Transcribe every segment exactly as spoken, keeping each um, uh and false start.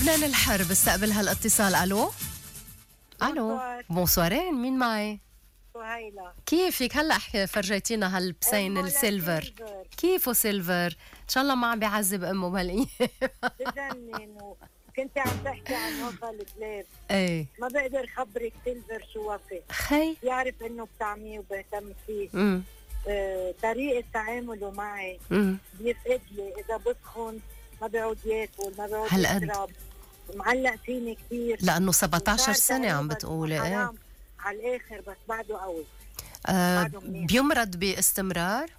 لبنان الحرب استقبل هالاتصال. الو الو بونسوارين، مين معي؟ سهيلة. كيفك؟ هلا فرجيتينا هالبسين السيلفر. كيفه سيلفر؟ ان شاء الله ما عم بيعذب امه بهالايام. بجنن. كنت عم تحكي عن وفاة الكلاب. ايه ما بقدر خبرك سيلفر شو وفاة. خي يعرف انه بتعميه وبهتم فيه. امم آه، طريقة تعامله معي امم بيفقد لي. اذا بسخن ما بيعود ياكل، ما بيعود هالقد؟ يشرب، معلق فيني كثير لانه سبعطعش سنة عم بتقولي. ايه حرام على الاخر، بس بعده قوي. آه بعده منيح. بيمرض باستمرار؟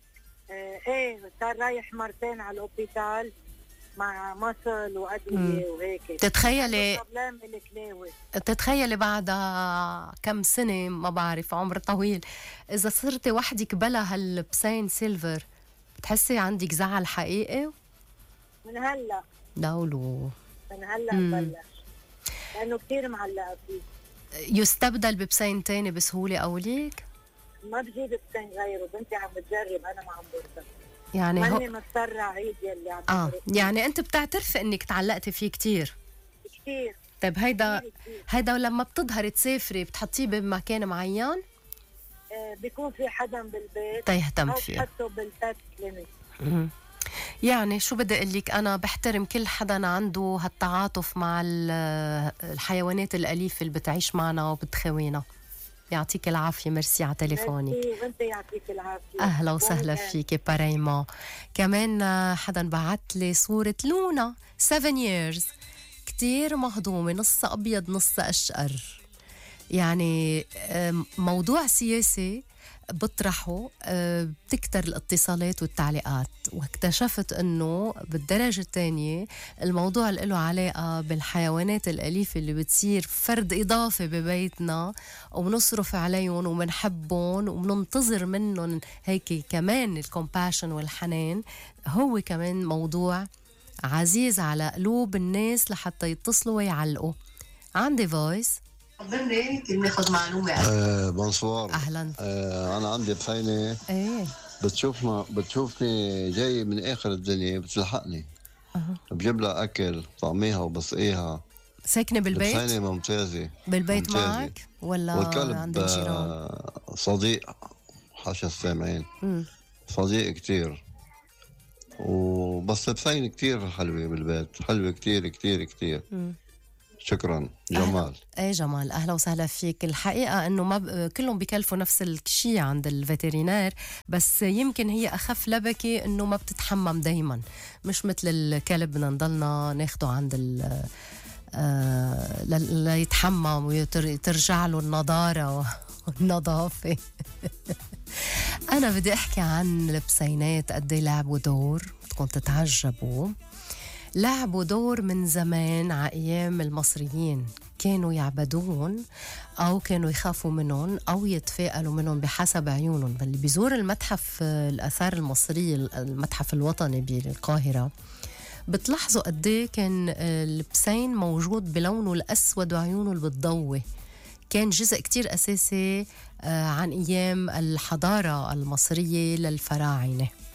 آه ايه صار رايح مرتين على الاوبيتال مع مصل وادويه وهيك. تتخيلي بروبلم الكلاوي. تتخيلي بعد كم سنة، ما بعرف، عمر طويل، إذا صرتي وحدك بلا هالبسين سيلفر بتحسي عندك زعل حقيقي؟ من هلا دولو من هلا ببلش، لأنه كتير معلقة فيه. يستبدل ببسين تاني بسهولة أوليك؟ ما بجيب بسين غيره، بنتي عم بتجرب، أنا ما عم برضى. يعني ماني هو مضطرة عيد يلي عم آه بتعرف. يعني أنت بتعترفي إنك تعلقتي فيه كتير؟ كتير. طيب هيدا كتير كتير. هيدا لما بتظهري تسافري بتحطيه بمكان معين؟ آه بيكون في حدا بالبيت تيهتم أو فيه. بحطه بالبيت كلينيك. مم. يعني شو بدي اقول لك، انا بحترم كل حدا عنده هالتعاطف مع الحيوانات الاليفه اللي بتعيش معنا وبتخوينا. يعطيك العافيه، ميرسي على تليفونك. ميرسي، وانت يعطيك العافيه. اهلا وسهلا فيكي باريما. كمان حدا بعت لي صوره لونا سبعة years، كتير مهضومه، نص ابيض نص اشقر. يعني موضوع سياسي بطرحه بتكتر الاتصالات والتعليقات، واكتشفت انه بالدرجة الثانية الموضوع اللي له علاقة بالحيوانات الأليفة اللي بتصير فرد إضافي ببيتنا، وبنصرف عليهم وبنحبهم وبننتظر منهم هيك كمان الكومباشن والحنان، هو كمان موضوع عزيز على قلوب الناس لحتى يتصلوا ويعلقوا. عندي فويس خبرني كي ناخذ معلومة. آه بونسوار. أهلا. آه أنا عندي بسينة. إيه بتشوفنا بتشوفني جاي من آخر الدنيا، بتلحقني. أه. بجيب لها أكل، طعميها وبسقيها. ساكنة بالبيت؟ بسينة ممتازة. بالبيت ممتازة. معك ولا والكلب عند الجيران؟ آه صديق، حاشا السامعين. مم. صديق كتير. وبس بسينة كتير حلوة بالبيت، حلوة كتير كتير كتير. مم. شكرا. جمال. أهلا. ايه جمال، اهلا وسهلا فيك. الحقيقه انه ما ب... كلهم بكلفوا نفس الشيء عند الفيترينير، بس يمكن هي اخف لبكه انه ما بتتحمم دايما، مش مثل الكلب بدنا نضلنا ناخده عند ال آه ليتحمم وترجع له النضاره والنظافه. انا بدي احكي عن البسينات قد ايه لعبوا دور، بدكم تتعجبوا. لعبوا دور من زمان، على أيام المصريين كانوا يعبدون أو كانوا يخافوا منهم أو يتفائلوا منهم بحسب عيونهم. اللي بيزور المتحف الآثار المصرية، المتحف الوطني بالقاهرة، بتلاحظوا قديه كان البسين موجود بلونه الأسود وعيونه اللي بتضوي. كان جزء كتير أساسي عن أيام الحضارة المصرية للفراعنة.